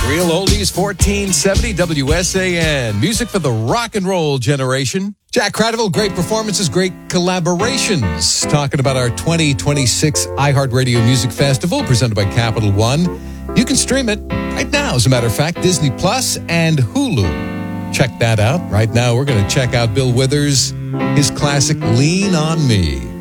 Real Oldies 1470 WSAN. Music for the rock and roll generation. Jack Cradaville, great performances, great collaborations. Talking about our 2026 iHeartRadio Music Festival presented by Capital One. You can stream it right now, as a matter of fact, Disney Plus and Hulu. Check that out. Right now, we're going to check out Bill Withers, his classic Lean on Me.